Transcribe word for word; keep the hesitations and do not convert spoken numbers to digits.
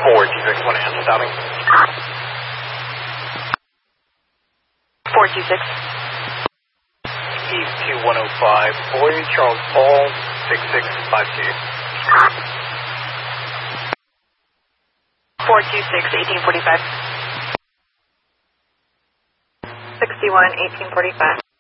four two six, one answer, stopping. four two six. East two one oh five, Boy, Charles Paul, six six five two. four two six, eighteen forty-five. sixty-one, eighteen forty-five.